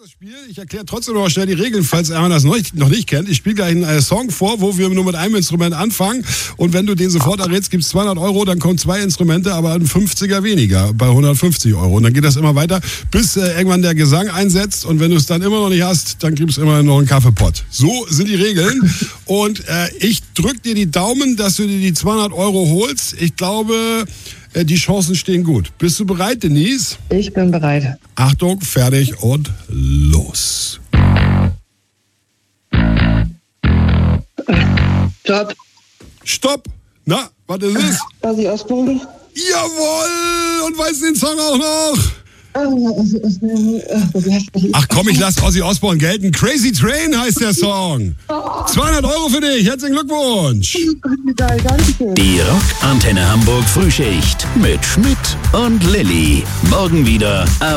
das Spiel. Ich erkläre trotzdem noch schnell die Regeln, falls einer das noch nicht kennt. Ich spiele gleich einen Song vor, wo wir nur mit einem Instrument anfangen. Und wenn du den sofort errätst, gibt's 200 Euro, dann kommen 2 Instrumente, aber ein 50er weniger, bei 150 Euro. Und dann geht das immer weiter, bis irgendwann der Gesang einsetzt. Und wenn du es dann immer noch nicht hast, dann gibt's immer noch einen Kaffeepott. So sind die Regeln. Und ich drück dir die Daumen, dass du dir die 200 Euro holst. Ich glaube, die Chancen stehen gut. Bist du bereit, Denise? Ich bin bereit. Achtung, fertig und los. Stopp. Stopp. Na, was ist es? Ozzy Osbourne. Jawohl! Und weißt du den Song auch noch? Wie heißt das Lied? Ach komm, ich lass Ozzy Osbourne gelten. Crazy Train heißt der Song. 200 Euro für dich. Herzlichen Glückwunsch. Danke. Die Rock Antenne Hamburg Frühschicht mit Schmidt und Lilly. Morgen wieder ab